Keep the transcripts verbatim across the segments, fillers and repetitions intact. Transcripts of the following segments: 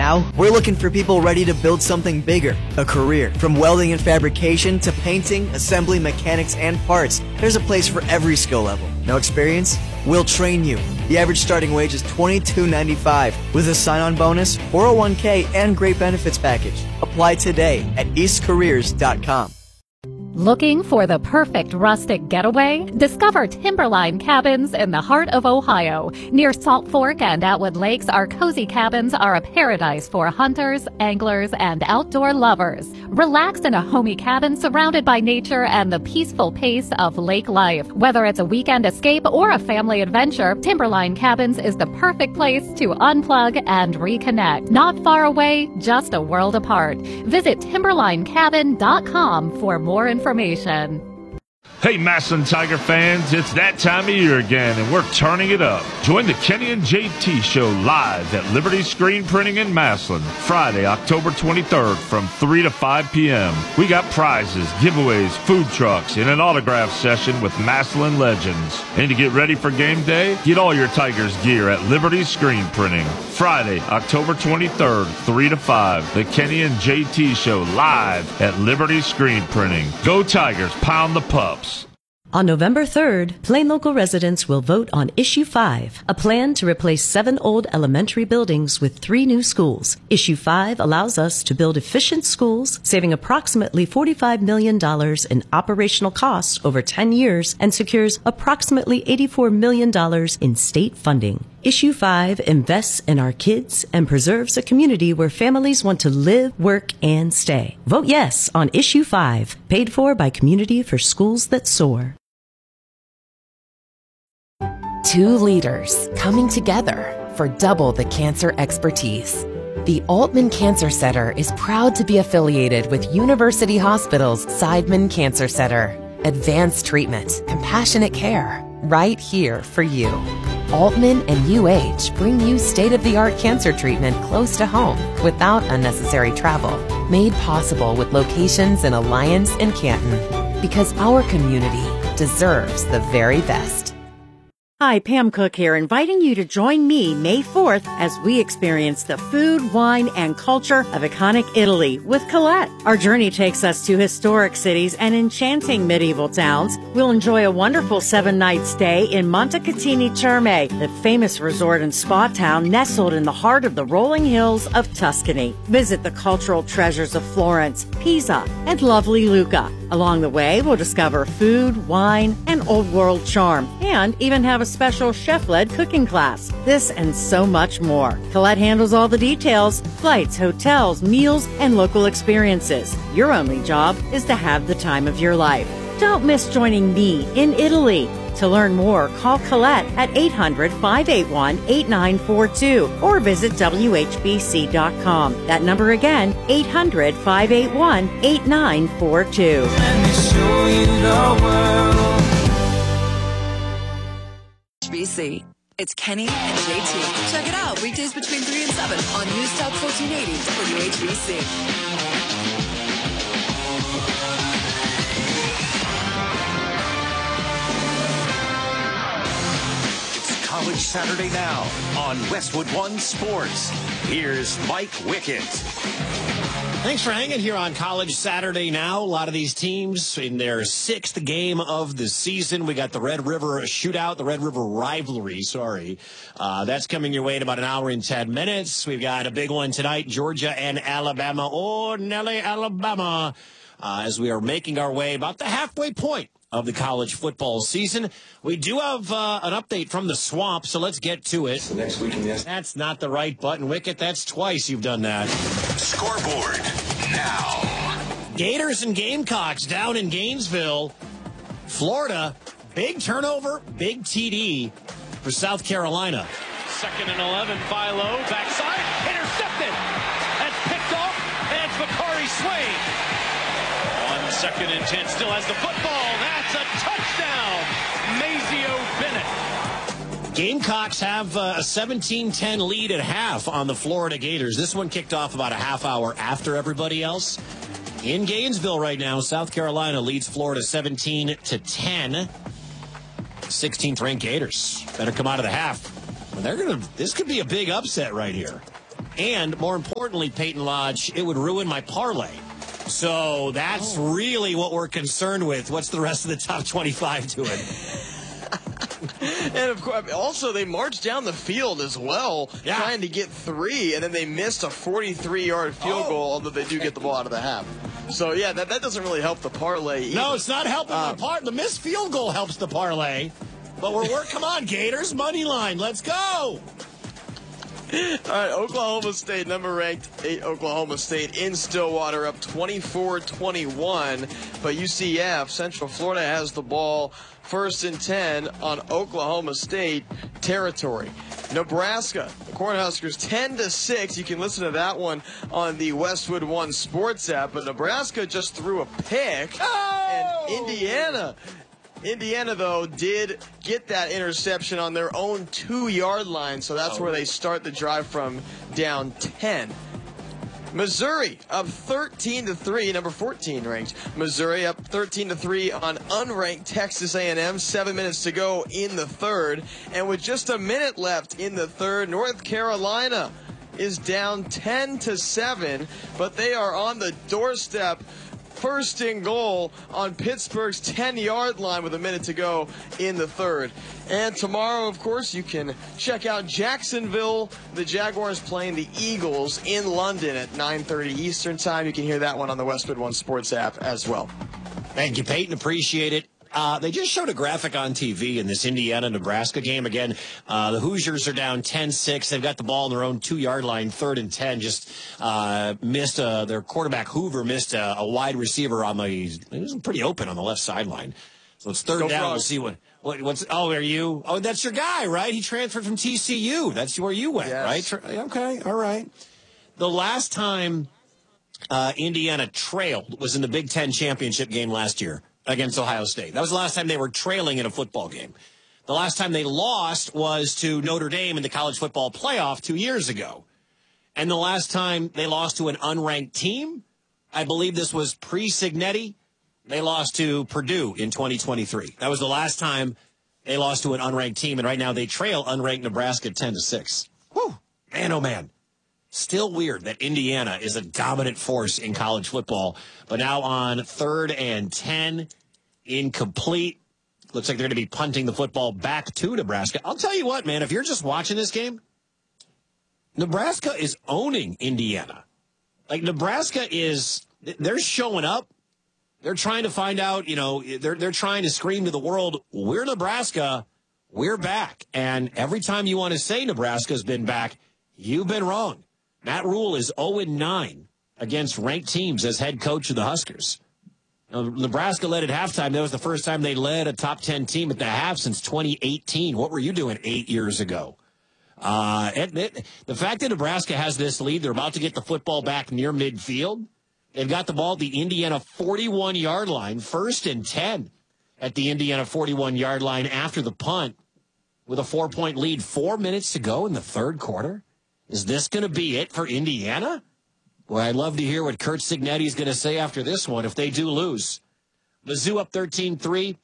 Now, we're looking for people ready to build something bigger, a career. From welding and fabrication to painting, assembly, mechanics, and parts, there's a place for every skill level. No experience? We'll train you. The average starting wage is twenty-two ninety-five with a sign-on bonus, four oh one k, and great benefits package. Apply today at east careers dot com. Looking for the perfect rustic getaway? Discover Timberline Cabins in the heart of Ohio. Near Salt Fork and Atwood Lakes, our cozy cabins are a paradise for hunters, anglers, and outdoor lovers. Relax in a homey cabin surrounded by nature and the peaceful pace of lake life. Whether it's a weekend escape or a family adventure, Timberline Cabins is the perfect place to unplug and reconnect. Not far away, just a world apart. Visit timberline cabin dot com for more information. Information. Hey, Massillon Tiger fans, it's that time of year again, and we're turning it up. Join the Kenny and J T Show live at Liberty Screen Printing in Massillon, Friday, October twenty-third from three to five p.m. We got prizes, giveaways, food trucks, and an autograph session with Massillon legends. And to get ready for game day, get all your Tigers gear at Liberty Screen Printing. Friday, October twenty-third, three to five, the Kenny and J T Show live at Liberty Screen Printing. Go Tigers, pound the pups. On November third, Plain Local residents will vote on Issue five, a plan to replace seven old elementary buildings with three new schools. Issue five allows us to build efficient schools, saving approximately forty-five million dollars in operational costs over ten years and secures approximately eighty-four million dollars in state funding. Issue five invests in our kids and preserves a community where families want to live, work, and stay. Vote yes on Issue five, paid for by Community for Schools That Soar. Two leaders coming together for double the cancer expertise. The Altman Cancer Center is proud to be affiliated with University Hospital's Seidman Cancer Center. Advanced treatment, compassionate care, right here for you. Altman and U H bring you state-of-the-art cancer treatment close to home without unnecessary travel. Made possible with locations in Alliance and Canton. Because our community deserves the very best. Hi, Pam Cook here, inviting you to join me May fourth as we experience the food, wine, and culture of iconic Italy with Colette. Our journey takes us to historic cities and enchanting medieval towns. We'll enjoy a wonderful seven-night stay in Montecatini Terme, the famous resort and spa town nestled in the heart of the rolling hills of Tuscany. Visit the cultural treasures of Florence, Pisa, and lovely Lucca. Along the way, we'll discover food, wine, and old-world charm, and even have a special chef-led cooking class. This and so much more. Colette handles all the details, flights, hotels, meals, and local experiences. Your only job is to have the time of your life. Don't miss joining me in Italy. To learn more, call Colette at eight hundred, five eight one, eight nine four two or visit W H B C dot com. That number again, eight hundred, five eight one, eight nine four two. Let me show you the world. H B C. It's Kenny and J T. Check it out weekdays between three and seven on News Talk fourteen eighty W H B C. College Saturday Now on Westwood One Sports. Here's Mike Wickett. Thanks for hanging here on College Saturday Now. A lot of these teams in their sixth game of the season. We got the Red River Shootout, the Red River Rivalry, sorry. Uh, that's coming your way in about an hour and ten minutes. We've got a big one tonight, Georgia and Alabama. Oh, Nelly, Alabama. Uh, as we are making our way about the halfway point of the college football season. We do have uh, an update from the swamp, so let's get to it. So next week in the That's not the right button, Wicket. That's twice you've done that. Scoreboard now. Gators and Gamecocks down in Gainesville, Florida. Big turnover, big T D for South Carolina. Second and eleven, Philo, backside, intercepted. That's picked off, and it's Bakari Swain. On second and ten, still has the football. That's a touchdown. Mazio Bennett. Gamecocks have uh, a seventeen ten lead at half on the Florida Gators. This one kicked off about a half hour after everybody else. In Gainesville right now, South Carolina leads Florida seventeen to ten. sixteenth ranked Gators better come out of the half. They're gonna. This could be a big upset right here. And more importantly, Peyton Lodge, it would ruin my parlay. So that's oh. really what we're concerned with. What's the rest of the top twenty-five doing? And of course, also they marched down the field as well, yeah. trying to get three, and then they missed a forty-three-yard field oh. goal, although they do get the ball out of the half. So yeah, that, that doesn't really help the parlay either. No, it's not helping um, the parlay. The missed field goal helps the parlay. But we're working. Come on, Gators, money line. Let's go. All right, Oklahoma State, number ranked eight Oklahoma State in Stillwater, up twenty-four twenty-one. But U C F, Central Florida, has the ball first and ten on Oklahoma State territory. Nebraska, the Cornhuskers, ten to six. You can listen to that one on the Westwood One Sports app. But Nebraska just threw a pick, oh! and Indiana... Indiana, though, did get that interception on their own two-yard line, so that's oh. where they start the drive from, down ten. Missouri up thirteen to three, number fourteen ranked. Missouri up thirteen to three on unranked Texas A and M. Seven minutes to go in the third, and with just a minute left in the third, North Carolina is down ten to seven, but they are on the doorstep. First and goal on Pittsburgh's ten-yard line with a minute to go in the third. And tomorrow, of course, you can check out Jacksonville. The Jaguars playing the Eagles in London at nine thirty Eastern Time. You can hear that one on the Westwood One Sports app as well. Thank you, Peyton. Appreciate it. Uh, they just showed a graphic on T V in this Indiana-Nebraska game. Again, uh, the Hoosiers are down ten six. They've got the ball on their own two-yard line, third and ten. Just uh, missed uh, their quarterback, Hoover, missed a, a wide receiver on the – it was pretty open on the left sideline. So it's third Go down. We'll see what, what – what's – oh, are you – oh, that's your guy, right? He transferred from T C U. That's where you went, yes. right? Okay, all right. The last time uh, Indiana trailed was in the Big Ten championship game last year against Ohio State. That was the last time they were trailing in a football game. The last time they lost was to Notre Dame in the college football playoff two years ago. And the last time they lost to an unranked team, I believe this was pre-Signetti, they lost to Purdue in twenty twenty-three. That was the last time they lost to an unranked team, and right now they trail unranked Nebraska ten to six. Whew, man, oh man. Still weird that Indiana is a dominant force in college football, but now on third and ten, incomplete. Looks like they're going to be punting the football back to Nebraska. I'll tell you what, man, if you're just watching this game, Nebraska is owning Indiana. Like, Nebraska is, they're showing up. They're trying to find out, you know, they're, they're trying to scream to the world, we're Nebraska, we're back. And every time you want to say Nebraska's been back, you've been wrong. Matt Rule is oh and nine against ranked teams as head coach of the Huskers. Now, Nebraska led at halftime. That was the first time they led a top ten team at the half since twenty eighteen. What were you doing eight years ago? Uh, it, it, the fact that Nebraska has this lead, they're about to get the football back near midfield. They've got the ball at the Indiana forty-one-yard line, first and ten at the Indiana forty-one-yard line after the punt with a four-point lead. Four minutes to go in the third quarter. Is this going to be it for Indiana? Well, I'd love to hear what Curt Signetti is going to say after this one if they do lose. Mizzou up thirteen three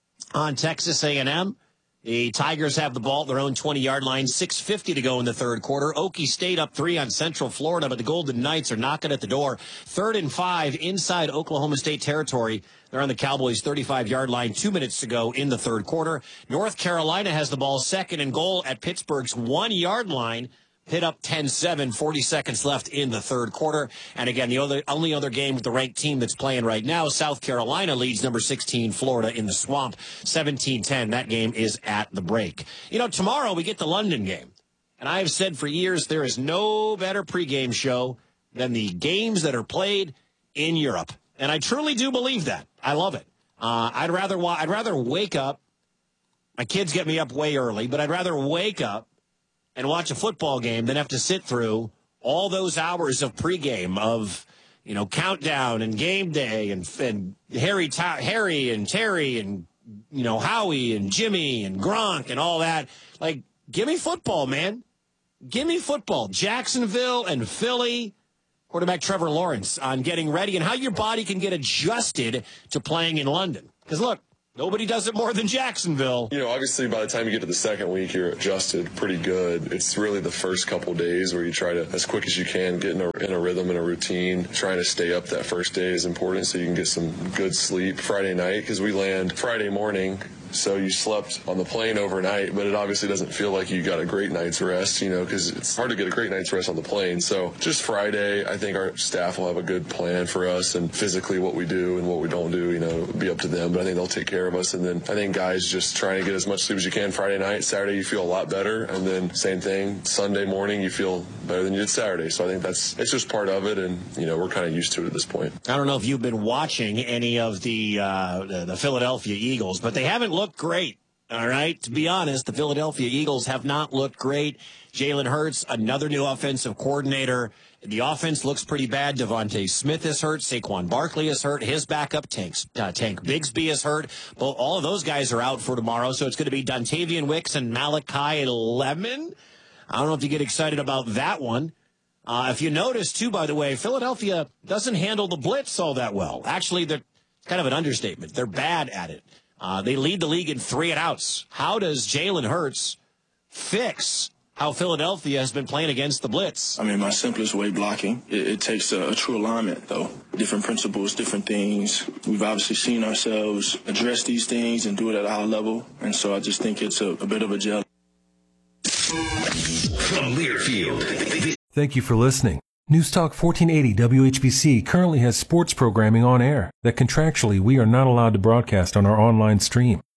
on Texas A and M. The Tigers have the ball at their own twenty-yard line, six fifty to go in the third quarter. Okie State up three on Central Florida, but the Golden Knights are knocking at the door. Third and five inside Oklahoma State territory. They're on the Cowboys' thirty-five-yard line, two minutes to go in the third quarter. North Carolina has the ball second and goal at Pittsburgh's one-yard line. Pitt up ten seven, forty seconds left in the third quarter. And again, the other, only other game with the ranked team that's playing right now, South Carolina leads number sixteen, Florida, in the Swamp, seventeen ten. That game is at the break. You know, tomorrow we get the London game. And I have said for years there is no better pregame show than the games that are played in Europe. And I truly do believe that. I love it. Uh, I'd rather wa- I'd rather wake up. My kids get me up way early, but I'd rather wake up and watch a football game than have to sit through all those hours of pregame, of, you know, countdown and game day and, and Harry, Ta- Harry and Terry and, you know, Howie and Jimmy and Gronk and all that. Like, give me football, man. Give me football. Jacksonville and Philly, quarterback Trevor Lawrence on getting ready and how your body can get adjusted to playing in London. Because, look, Nobody does it more than Jacksonville. You know, obviously by the time you get to the second week, you're adjusted pretty good. It's really the first couple days where you try to, as quick as you can, get in a, in a rhythm and a routine. Trying to stay up that first day is important so you can get some good sleep Friday night, because we land Friday morning. So you slept on the plane overnight, but it obviously doesn't feel like you got a great night's rest, you know, because it's hard to get a great night's rest on the plane. So just Friday, I think our staff will have a good plan for us, and physically what we do and what we don't do, you know, it'll be up to them. But I think they'll take care of us. And then I think guys just trying to get as much sleep as you can Friday night. Saturday, you feel a lot better. And then same thing, Sunday morning, you feel better than you did Saturday. So I think that's, it's just part of it. And, you know, we're kind of used to it at this point. I don't know if you've been watching any of the, uh, the, the Philadelphia Eagles, but they haven't looked great. All right. To be honest, the Philadelphia Eagles have not looked great. Jalen Hurts, another new offensive coordinator. The offense looks pretty bad. Devontae Smith is hurt. Saquon Barkley is hurt. His backup, Tank, uh, Tank Bigsby, is hurt. Well, all of those guys are out for tomorrow, so it's going to be Dontavian Wicks and Malachi Lemon. I don't know if you get excited about that one. Uh, if you notice, too, by the way, Philadelphia doesn't handle the blitz all that well. Actually, they're kind of an understatement. They're bad at it. Uh, they lead the league in three and outs. How does Jalen Hurts fix how Philadelphia has been playing against the blitz? I mean, my simplest way, blocking. It, it takes a, a true alignment, though. Different principles, different things. We've obviously seen ourselves address these things and do it at a high level. And so I just think it's a, a bit of a gel. From Learfield. Thank you for listening. News Talk fourteen eighty W H B C currently has sports programming on air that contractually we are not allowed to broadcast on our online stream.